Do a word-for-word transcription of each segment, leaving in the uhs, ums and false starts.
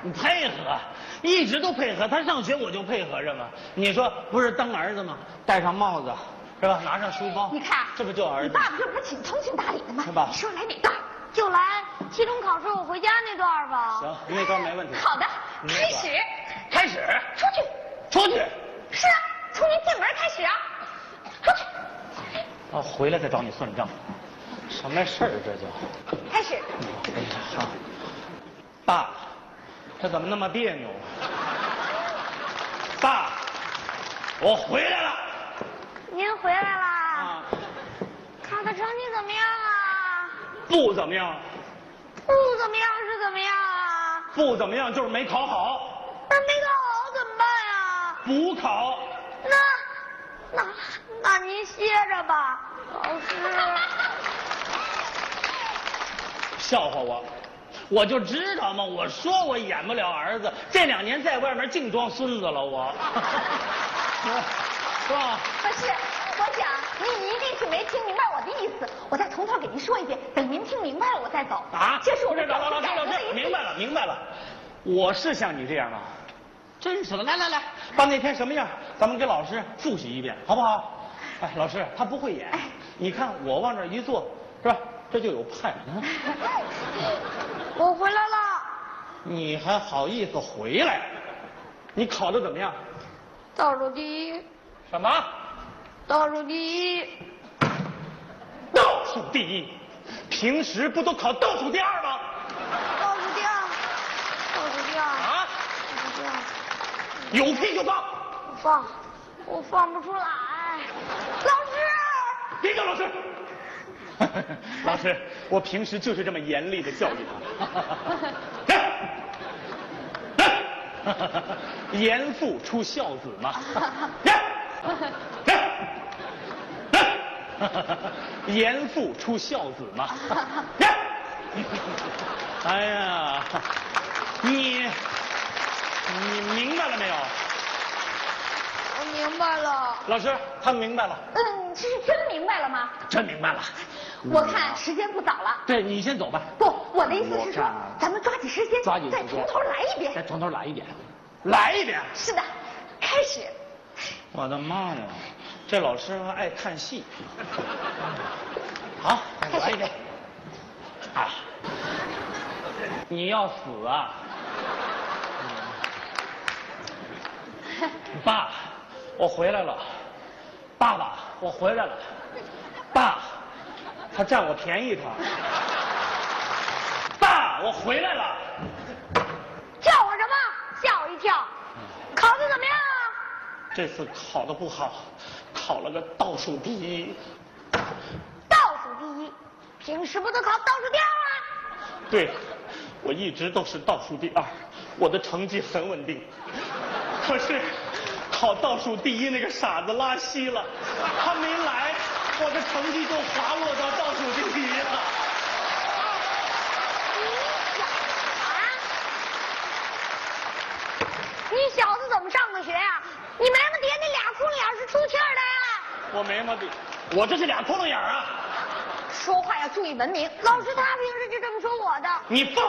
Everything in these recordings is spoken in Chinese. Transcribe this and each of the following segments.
你配合，一直都配合。他上学我就配合着嘛。你说不是当儿子吗？戴上帽子，是吧？拿上书包， 你看， 这不就儿子？ 你爸爸这不是挺通情达理的吗？ 是吧？ 你说来哪段？ 就来期中考试我回家那段吧。 行，那段没问题。 好的，开始， 开始， 出去， 出去。 是啊，从你进门开始啊，出去。 啊，回来再找你算账，什么事儿这叫？ 开始。 哎呀，好，爸，这怎么那么别扭？爸，我回来了。 您回来啦？ 啊， 考的成绩怎么样啊？ 不怎么样。 不怎么样是怎么样啊？ 不怎么样就是没考好。 那没考好怎么办呀？ 补考。 那那那您歇着吧，老师。 笑话我，我就知道嘛，我说我演不了儿子，这两年在外面净装孙子了，我。是吧？ 不是，我想您一定是没听明白我的意思，我再从头给您说一遍，等您听明白了我再走。 啊， 这是我的老老老师老师，明白了明白了，我是像你这样吗？真是的，来来来，把那天什么样，咱们给老师复习一遍，好不好？哎，老师他不会演，你看我往这一坐，是吧？这就有派。 我回来了。 你还好意思回来？你考的怎么样？ 倒数第一。 什么？ 倒数第一。 倒数第一？平时不都考倒数第二吗？ 倒数第二。倒数第二。 啊？ 倒数第二。 有屁就放。 放，我放不出来。老师。 别叫老师。老师，我平时就是这么严厉的教育他。严父出孝子嘛。严父出孝子嘛。哎呀，你你明白了没有？ 我明白了。 老师，他明白了。 嗯，这是真明白了吗？ 真明白了。 我看时间不早了。 对，你先走吧。 不，我的意思是说，咱们抓紧时间， 抓紧时间， 再从头来一遍。 再从头来一遍，来一遍。 是的，开始。 我的妈呀，这老师还爱看戏。好，来一遍。啊，你要死啊！爸，我回来了。爸爸，我回来了。爸，他占我便宜他。爸，我回来了。 叫我什么？吓我一跳。考的怎么样啊？ 这次考的不好，考了个倒数第一。 倒数第一，平时不都考倒数第二吗？ 对，我一直都是倒数第二，我的成绩很稳定。可是考倒数第一那个傻子拉稀了，他没来，我的成绩就滑落到倒数第一了。 你小子怎么上的学呀、啊？你眉毛底下那俩窟窿眼是出气儿的呀？ 我眉毛底，我这是俩窟窿眼啊！ 说话要注意文明。 老师他平时就这么说我的。 你放！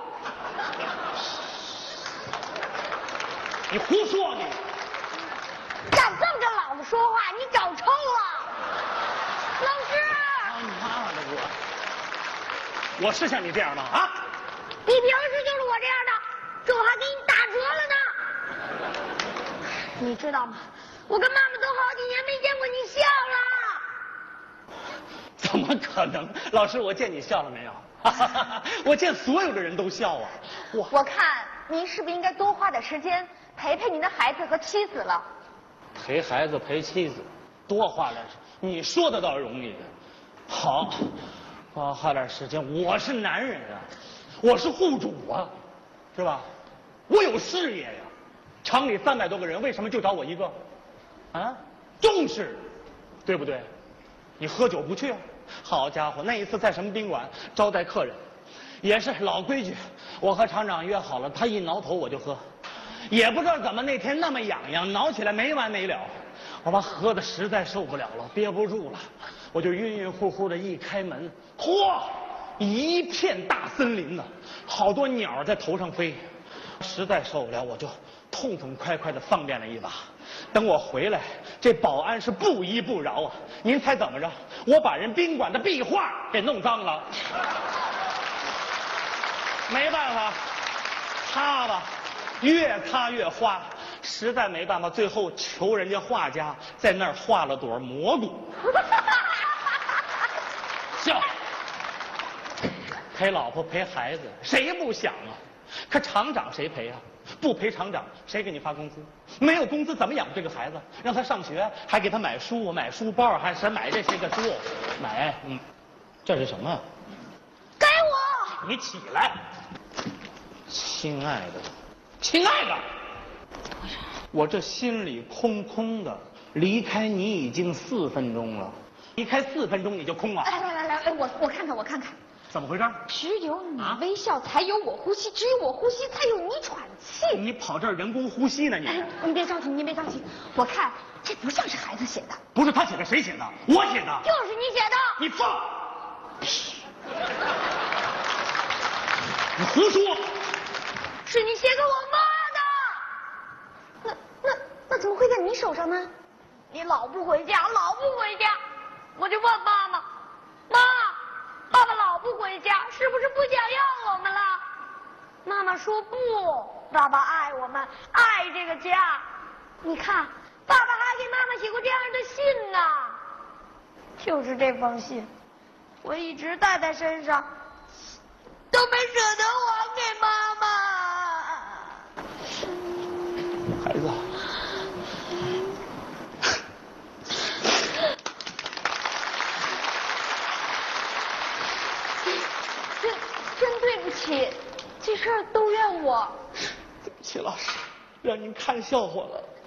你胡说你！ 敢这么跟老子说话，你找抽啊！老师！ 他妈的我！我是像你这样吗？啊！ 你平时就是我这样的，这我还给你打折了呢。你知道吗？我跟妈妈都好几年没见过你笑了。 怎么可能？老师，我见你笑了没有？我见所有的人都笑啊！ 我我看您是不是应该多花点时间陪陪您的孩子和妻子了？ 陪孩子陪妻子，多花点时，你说的倒容易。好，多花点时间。我是男人啊，我是户主啊，是吧？我有事业呀。厂里三百多个人，为什么就找我一个？啊，重视，对不对？你喝酒不去啊？好家伙，那一次在什么宾馆招待客人，也是老规矩，我和厂长约好了，他一挠头我就喝，也不知道怎么那天那么痒痒，挠起来没完没了，我把喝的实在受不了了，憋不住了，我就晕晕乎乎的一开门，嚯，一片大森林呢，好多鸟在头上飞， 实在受不了，我就痛痛快快的方便了一把。等我回来，这保安是不依不饶啊！您猜怎么着？我把人宾馆的壁画给弄脏了。没办法，擦吧，越擦越花，实在没办法，最后求人家画家在那儿画了朵蘑菇。笑，陪老婆陪孩子，谁不想啊？可厂长谁赔啊？不赔厂长，谁给你发工资？没有工资怎么养这个孩子？让他上学，还给他买书、买书包，还是买这些个书？买，嗯，这是什么？ 给我！ 你起来，亲爱的，亲爱的，我这心里空空的，离开你已经四分钟了，离开四分钟你就空了？ 来来来来，哎，我我看看我看看。 怎么回事？ 只有你啊微笑，才有我呼吸；只有我呼吸，才有你喘气。 你跑这儿人工呼吸呢？你哎，你别着急，你别着急。我看这不像是孩子写的。 不是他写的，谁写的？我写的。 就是你写的。 你放屁！你胡说！ 是你写给我那那那怎么会在你手上呢？ 妈的。你老不回家，老不回家，我就问妈妈，妈，爸爸老不回家，是不是不想要我们了？妈妈说不，爸爸爱我们，爱这个家。你看，爸爸还给妈妈写过这样的信呢。就是这封信，我一直带在身上，都没舍得还给妈妈。 孩子， 真真对不起，这事儿都怨我。 对不起，老师，让您看笑话了。